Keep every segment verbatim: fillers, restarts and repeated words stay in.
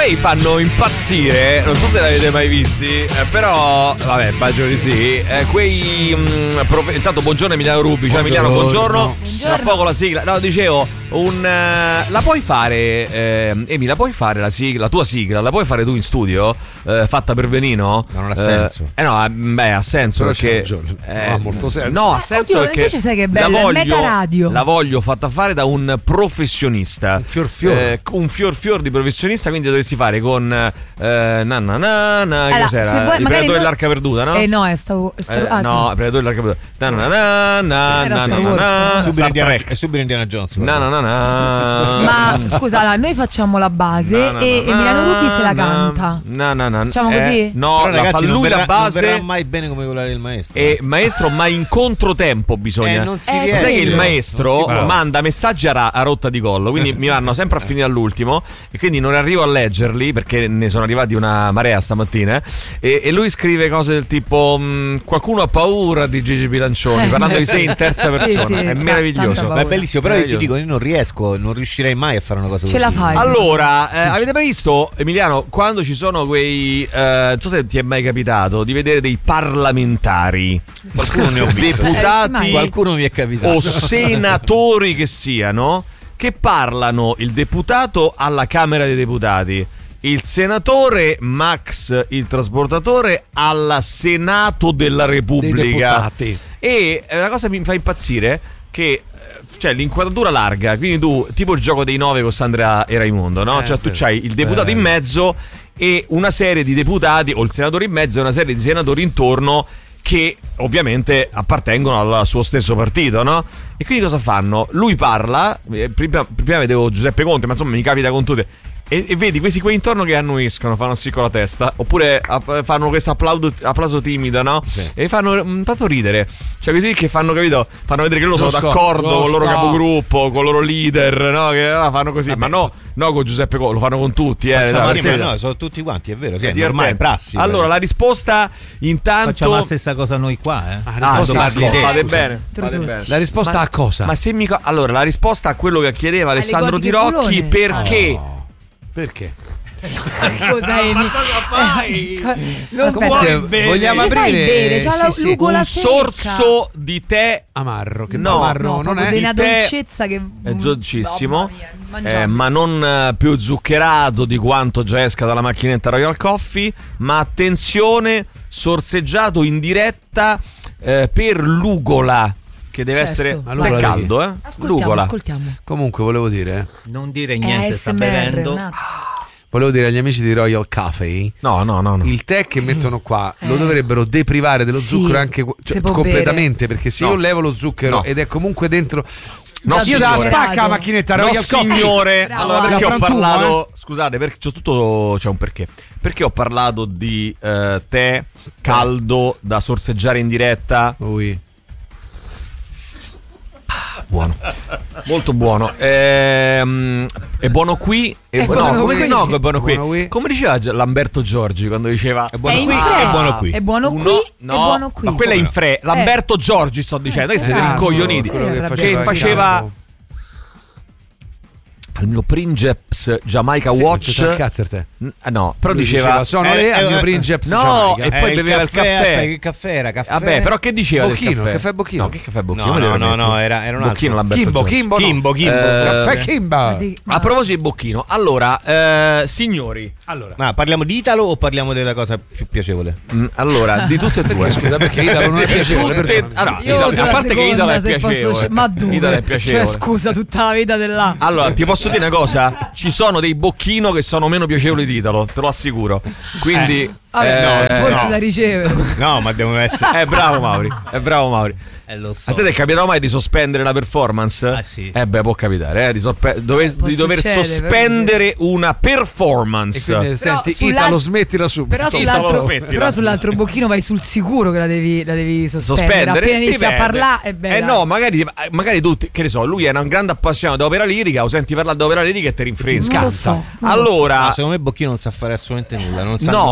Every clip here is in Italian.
lei fanno impazzire, non so se l'avete mai visti, eh, però vabbè, immagino di sì. Eh, quei mh, prof... intanto buongiorno Emiliano Rubi, ciao Emiliano, buongiorno. Buongiorno. Tra poco la sigla. No, dicevo, un uh, la puoi fare eh, Emi, la puoi fare la sigla, la tua sigla, la puoi fare tu in studio, eh, fatta per Benino? Ma non ha senso. Eh, eh no, beh, ha senso però perché eh, non ha molto senso. No, ha senso. Oddio, perché invece sai che bello, la voglio, meta radio. La voglio fatta fare da un professionista. Un fior fior. Eh, un fior fior di professionista, quindi dovresti fare con eh, na na na na allora, cos'era? se vuoi, Il magari Predatore non... dell'Arca Perduta, no? Eh no, è stato Eh, ah, no, sì. Predatore dell'Arca Perduta. Na na na na Era na Star na Wars. na. Subito Star Indiana, Trek. è subito Indiana Jones. Na na na na. Ma scusa, allora, noi facciamo la base Na, na, e na, Emiliano Rubi se la na, canta. Na na na. Facciamo Eh, così? No, Però, la ragazzi, fa non lui verrà, la base. non verrà mai bene come quella del maestro. E maestro, ma in controtempo bisogna. Eh, non si Eh, riesce. Sai che il Non maestro può. manda messaggi a, ra- a rotta di collo, quindi mi vanno sempre a finire all'ultimo e quindi non arrivo a leggerli perché ne sono arrivati una marea stamattina. E, e lui scrive cose del tipo: mh, qualcuno ha paura di Gigi Bilancioni, Eh, parlando di sé in terza sì, persona. sì, È ta- meraviglioso. tanta Ma è bellissimo, però io ti Meraviglioso. dico, io non riesco, non riuscirei mai a fare una cosa Ce così. la fai. Allora, eh, avete mai visto, Emiliano, quando ci sono quei eh, non so se ti è mai capitato di vedere dei parlamentari, Qualcuno ne ho visto. deputati Eh, Qualcuno mi è capitato. o senatori che siano, che parlano il deputato alla Camera dei Deputati, il senatore Max, il trasportatore, alla Senato della Dei Repubblica. deputati. E una cosa che mi fa impazzire che c'è l'inquadratura larga, quindi tu, tipo il gioco dei nove con Sandra e Raimondo, no? Eh, Cioè tu vero. c'hai il deputato in Bello. mezzo e una serie di deputati, o il senatore in mezzo e una serie di senatori intorno che ovviamente appartengono al suo stesso partito, no? E quindi cosa fanno? Lui parla, eh, prima, prima vedevo Giuseppe Conte, ma insomma mi capita con tutte. E, e vedi questi qui intorno che annuiscono, fanno sì con la testa, oppure app- fanno questo applauso, applauso timido, no? Sì. E fanno un tanto ridere. Cioè così che fanno, capito? Fanno vedere che loro Lo sono sto, d'accordo lo con il loro sto. capogruppo, con il loro leader, no? Che ah, fanno così. Ma no, no con Giuseppe Conte, lo fanno con tutti, eh. Cioè, dai, ma perché- no, sono tutti quanti, è vero, sì, è è normale, è divertente. prassi. Allora, la risposta intanto. Facciamo la stessa cosa noi qua, eh? Ah, risposta sì, a sì, cosa? fate Scusa. bene, Tra fate tutti. bene. La risposta Ma- a cosa? Ma se mi co- allora, la risposta a quello che chiedeva Alessandro gotiche Tirocchi, culone. perché Oh, perché? Scusa, Emi. Ma cosa fai? Non Aspetta, aspetta. bene. Vogliamo Che fai aprire bere? C'ha la- sì, sì, l'ugola un secca. sorso di tè amarro, che No, amarro No, non proprio è di una Il tè dolcezza che è dolcissimo, Mamma mia, eh, mangiabile. ma non eh, più zuccherato di quanto già esca dalla macchinetta Royal Coffee, ma attenzione, sorseggiato in diretta eh, per l'ugola, che deve Certo. essere Allora, tè caldo, eh? Ascoltiamo, L'ugola. ascoltiamo. Comunque volevo dire, Non dire niente, sta A S M R, bevendo. un attimo. volevo dire agli amici di Royal Cafe, No, no, no, no. il tè che mettono qua lo Eh. dovrebbero deprivare dello Sì, zucchero anche cioè, si può completamente, perché se No. io levo lo zucchero No. ed è comunque dentro No, Già io da signore. spacca la macchinetta No, Royal Coffee. signore, Bravo, allora Ale. perché ho Da frantuno, parlato scusate, perché c'è tutto c'è un perché. Perché ho parlato di eh, tè caldo da sorseggiare in diretta. Ui. Buono, molto buono. Ehm, è buono qui. È È bu- no, buono come, qui. no, è buono qui. Buono qui. Come diceva Gi- Lamberto Giorgi quando diceva È buono È in qui, fre- è buono qui. È buono qui, uno- è no, buono qui. ma quella è in fre. Lamberto Giorgi sto dicendo. Eh, Voi siete esatto. rincoglioniti. Quello che Eh, faceva, che faceva Riccardo. al mio Princeps Jamaica Sì, Watch. c'è il cazzo te. N- ah, no, però Lui diceva, sono eh, le al eh, mio eh, Princeps no, Jamaica. e poi beveva il caffè. Aspetta, che caffè era? Caffè? Vabbè, però che diceva del Bocchino, caffè? caffè Bocchino. No, che caffè Bocchino? No, Me no, lo no, permetti? no, era, era un altro. Bocchino Lamberto Kimbo, Giorgi. Kimbo, no. Kimbo, Kimbo. Eh, Caffè Ma Kimba. di- A ma- proposito di Bocchino, allora, eh, signori, Allora, Ma parliamo di Italo o parliamo della cosa più piacevole? mh, allora, di tutte e due. Scusa, perché Italo non è Di piacevole. tutte- perdonami. ah, no, Io Italo- voto a la parte che seconda, Italo è se posso piacevole. sc- ma dove? Italo è piacevole. Cioè, scusa, tutta la vita dell'A. Allora, ti posso dire una cosa? Ci sono dei Bocchino che sono meno piacevoli di Italo, te lo assicuro. Quindi, Vabbè, eh, forse no. da ricevere. No, ma devono essere. è bravo Mauri, è bravo Mauri. eh, lo so. A te ti è capitato mai di sospendere la performance? Ah, sì. Eh beh, può capitare, eh, di, sorpe- dove- Può di dover succedere, sospendere una E performance. quindi, senti, sull'al- Italo, smettila subito. Però Italo, sull'altro, smettila. però sull'altro bocchino vai sul sicuro che la devi, la devi sospendere. Sospendere Appena inizi a dipende. parlare, è bene. Eh no, magari, magari tu, che ne so, lui è un grande appassionato d'opera lirica, o senti parlare d'opera lirica e ti rinfresca. Non lo so. non lo so. Allora, No, secondo me Bocchino non sa fare assolutamente nulla. Non sa no, nulla, ma come non- deve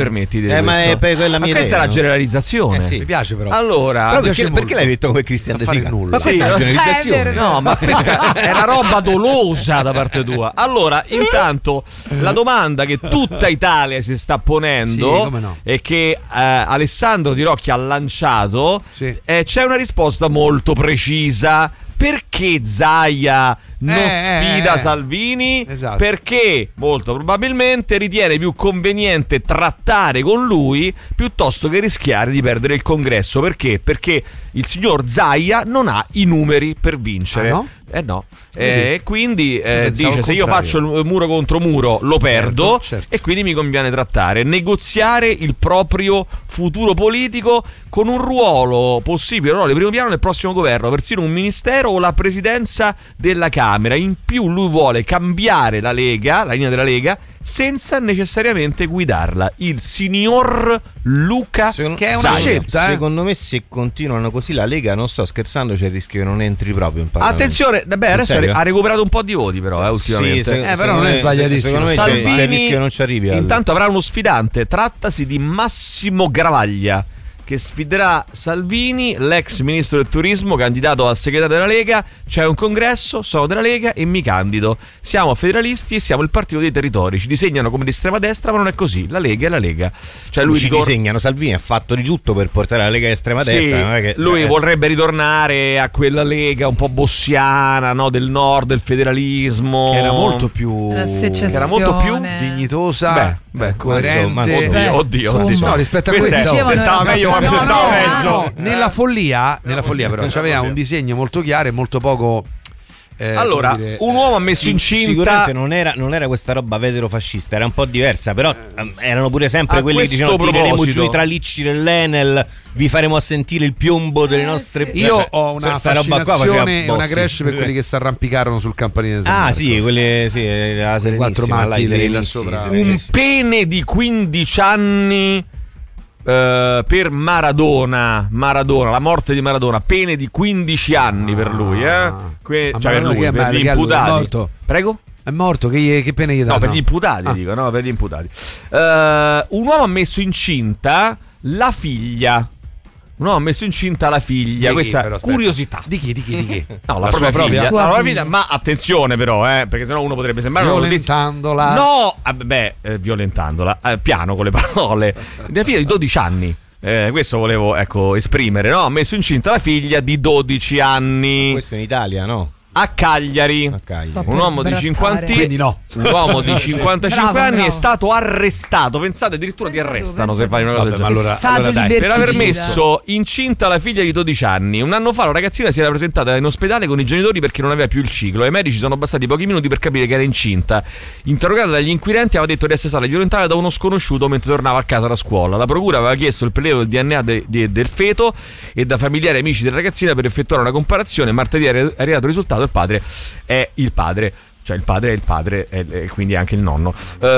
permetti di dire Eh, ma questo? è per quella Ma mia questa idea, è la no? generalizzazione. Eh, sì. Mi piace però. Allora, Però mi piace perché, perché molto. l'hai detto come Cristian Sa De fare Sica? nulla. Ma questa Sì, è una eh, generalizzazione. è vero. No, ma questa è una roba dolosa da parte tua. Allora, intanto, la domanda che tutta Italia si sta ponendo Sì, come no. e che eh, Alessandro Di Rocchi ha lanciato, Sì. eh, c'è una risposta molto precisa. Perché Zaia non Eh, sfida eh, Salvini? esatto. Perché molto probabilmente ritiene più conveniente trattare con lui piuttosto che rischiare di perdere il congresso. Perché? Perché il signor Zaia non ha i numeri per vincere. Ah, no? Eh no. Vedi? E quindi eh, pensavo dice: il se io contrario. faccio il muro contro muro lo perdo, Certo, certo. e quindi mi conviene trattare, negoziare il proprio futuro politico con un ruolo possibile, un ruolo di primo piano nel prossimo governo, persino un ministero o la presidenza della Camera. In più lui vuole cambiare la Lega, la linea della Lega, senza necessariamente guidarla. Il signor Luca Secondo, Che è una Zaia. scelta, eh? Secondo me, se continuano così, la Lega, non sto scherzando, c'è il rischio che non entri proprio in Parlamento. Attenzione, beh, Sul adesso serio? ha recuperato un po' di voti, però, eh, ultimamente. Sì, se- Eh, però secondo non è me- sbagliatissimo. Secondo me c'è, Salvini c'è il rischio che non ci arrivi. al- intanto avrà uno sfidante. Trattasi di Massimo Gravaglia, che sfiderà Salvini, l'ex ministro del turismo, candidato al segretario della Lega. C'è un congresso, sono della Lega e mi candido. Siamo federalisti e siamo il partito dei territori. Ci disegnano come di estrema destra, ma non è così. La Lega è la Lega. Cioè lui ci ritor- disegnano. Salvini ha fatto di tutto per portare la Lega estrema Sì, destra. Non è che, lui cioè, vorrebbe ritornare a quella Lega un po' bossiana, no? Del nord, del federalismo. Che era molto più La secessione. Che era molto più dignitosa, Beh, beh, eh, coerente. ma insomma, Oddio, Beh, oddio, insomma. oddio. No, rispetto a Questa questo è- se stava no, meglio no, quando no, se stava no, peggio. no, nella follia, nella follia però c'aveva un disegno molto chiaro e molto poco eh, Allora, come dire, un uomo ha messo Sì, incinta. sicuramente non era, non era questa roba veterofascista, era un po' diversa, però ehm, erano pure sempre A quelli che questo dicevano: tireremo proposito. giù i tralicci dell'Enel, vi faremo sentire il piombo delle nostre. sì. io Cioè, ho una cioè, sta roba qua fascinazione faceva e una Bossi. crash per quelli che si arrampicarono sul campanile di San Ah, Marco. sì, quelle sì, la Quei quattro Serenissima, matti là, i lì, là Serenissimi, sopra. sì, Un sì, sì. pene di quindici anni eh, per Maradona. Maradona, la morte di Maradona. Pene di quindici anni per lui, eh? Que- Ma cioè per Maradona lui, che è- per ma gli che è lui? È imputati. morto? Prego? È morto, che, gli- che pena gli dà? No, per gli imputati, Ah. dico, no, per gli imputati. Eh, un uomo ha messo incinta la figlia. Un uomo ha messo incinta la figlia. Di chi, Questa però, aspetta. curiosità. Di chi, di chi, di chi? No, la, La propria sua propria? figlia. Sua No, la propria figlia. figlia. Ma attenzione, però, eh, perché sennò uno potrebbe sembrare una notizia. Violentandola. No, ah, beh, eh, violentandola. Eh, piano con le parole. Della figlia di dodici anni. Eh, questo volevo, ecco, esprimere, no? Ha messo incinta la figlia di dodici anni Questo in Italia, no? a Cagliari. A Cagliari. So- Un uomo di sbrattare. cinquanta Quindi no. Un uomo di cinquantacinque Bravo, anni bravo. è stato arrestato. Pensate, addirittura ti Pensa tu, arrestano pensa se fai tu. una cosa Vabbè, del ma genere. allora- Stato allora dai, Per aver liberticida. messo incinta la figlia di dodici anni. Un anno fa la ragazzina si era presentata in ospedale con i genitori perché non aveva più il ciclo. Ai medici sono bastati pochi minuti per capire che era incinta. Interrogata dagli inquirenti aveva detto di essere stata violentata da uno sconosciuto mentre tornava a casa da scuola. La procura aveva chiesto il prelievo del D N A de- de- del feto e da familiari e amici della ragazzina per effettuare una comparazione. Martedì è arri- è arrivato il risultato, il padre è il padre. Cioè il padre è il padre e, e quindi anche il nonno.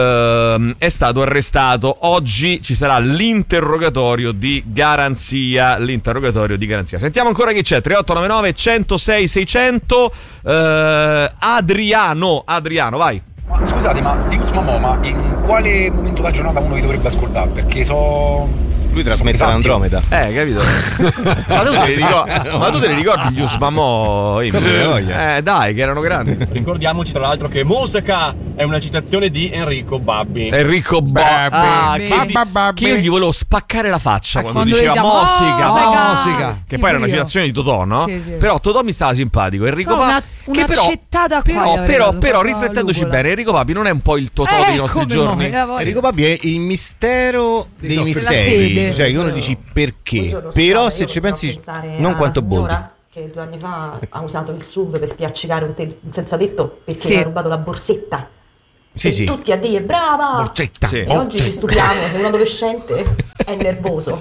Ehm, è stato arrestato. Oggi ci sarà l'interrogatorio di garanzia. L'interrogatorio di garanzia. Sentiamo ancora chi c'è. tre otto nove nove uno zero sei sei zero zero. Eh, Adriano. Adriano, vai. Ma scusate, ma sti Uzma Mo, ma in quale momento della giornata uno vi dovrebbe ascoltare? Perché so... Lui trasmette Esatto. l'Andromeda. Eh, capito? ma, tu te li ricordi, ma tu te li ricordi gli Usmamo? Come le voglia. Eh, dai, che erano grandi. Ricordiamoci tra l'altro che musica è una citazione di Enrico Babbi. Enrico Bo- Babbi. ah, che, Babbi. di- che io gli volevo spaccare la faccia Ah, quando, quando diceva diciamo, Mosica, Mosica. Mosica. che Sì, poi era una pure io. citazione di Totò, no? Sì, sì. Però Totò mi stava simpatico. Enrico Però una- Babbi, che però, un'accettata qua gli però, avrei però, dato, però proprio riflettendoci nuvola. bene, Enrico Babbi non è un po' il Totò Eh, dei nostri come giorni? no, la voglio. Enrico Babbi è il mistero dei nostri- misteri. Della fede. Cioè, che uno dici perché? Però se ci pensi, non quanto Boldi. Che due anni fa ha usato il S U V per spiaccicare un, te- un senza tetto perché Sì. gli ha rubato la borsetta. Sì, e sì. tutti a dire brava! Borsetta. Sì. E oggi ci stupiamo se un adolescente è nervoso.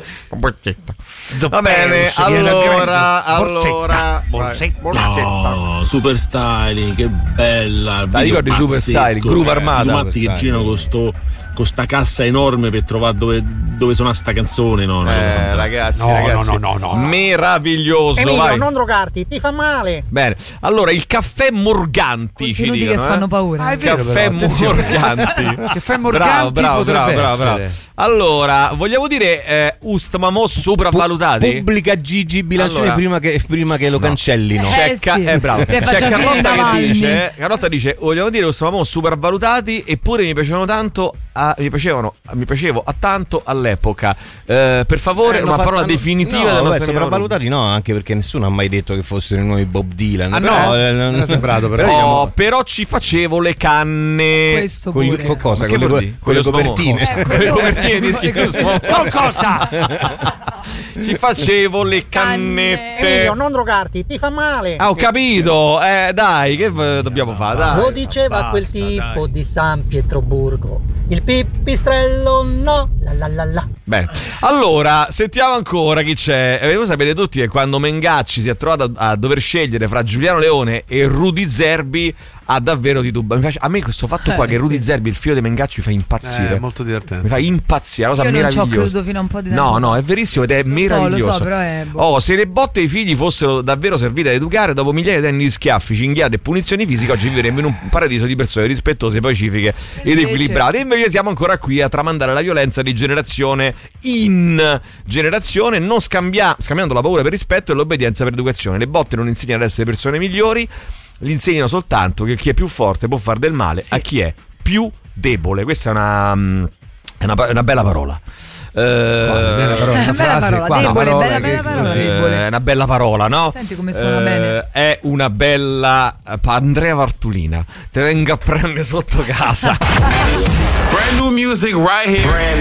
Va bene, allora, allora, Borsetta. Borsetta. No, super styling, che bella. Dai, ricordi Super Styling, Groove Armata. I matti che Super girano con sto con sta cassa enorme per trovare dove, dove suona sta canzone. No, no, eh, ragazzi, no, ragazzi, no, no, no, no. meraviglioso. Emilio, vai. non drogarti, ti fa male. Bene, allora il caffè Morganti ci Contenuti dicono, che eh? fanno paura. Ah, è vero, Caffè però, attenzione. Morganti. Caffè Morganti bravo, bravo, potrebbe bravo, bravo, essere. bravo. Allora, vogliamo dire eh, Ustmamo sopravvalutati? Pubblica Gigi Bilancioni Allora. prima, che, prima che lo No. cancellino. Eh, C'è, Ca- sì. eh, bravo. Che C'è faccia finire Carlotta che Navalny. dice, Carlotta dice, vogliamo dire Ustmamo sopravvalutati, eppure mi piacevano tanto a, mi piacevano mi piacevo a tanto all'epoca. Eh, per favore, Eh, lo una fa- parola hanno- definitiva no, del vabbè, nostro sopravvalutati no, anche perché nessuno ha mai detto che fossero i nuovi Bob Dylan. Ah, però, no? eh, non Era sembrato, però. Oh, diciamo, però ci facevo le canne. Questo con, pure. gli- con cosa? Ma Con che le, vuol co- dire? con le Con lo copertine. smomo. Con le copertine di Ustmamo. Con cosa? Ci facevo le cannette. Emilio, non drogarti, ti fa male. Ah, ho capito. Eh, dai, che eh, dobbiamo fare? Dai. Lo diceva basta, quel tipo dai. di San Pietroburgo. Il pipistrello no, la la la la. Bene, allora sentiamo ancora chi c'è. Eh, voi sapete tutti che quando Mengacci si è trovato a, a dover scegliere fra Giuliano Leone e Rudy Zerbi, ha davvero titubato. Mi piace- A me questo fatto qua Eh, che Rudy sì. Zerbi, il figlio di Mengacci, mi fa impazzire. È molto divertente. Mi fa impazzire, una cosa Io non ci ho meravigliosa. creduto fino a un po' di tempo No, fa. no, è verissimo ed è Lo so, meraviglioso. lo so, però è boh. Oh, se le botte ai figli fossero davvero servite ad educare, dopo migliaia di anni di schiaffi, cinghiate e punizioni fisiche, oggi vivremmo in un paradiso di persone rispettose, pacifiche ed Invece- equilibrate. E invece siamo ancora qui a tramandare la violenza di generazione in generazione, non scambia- scambiando la paura per rispetto e l'obbedienza per educazione. Le botte non insegnano ad essere persone migliori, gli insegnano soltanto che chi è più forte può far del male Sì. a chi è più debole. Questa è una, mm, è una, è una bella parola. Eh, Bella parola, una Bella frase parola, qua, debole, parola bella, che- bella parola, che- debole. è una bella parola, no? Senti come suona bene. È una bella eh, Andrea Vartulina. Te venga a prendere sotto casa. Brand new music right here. Brand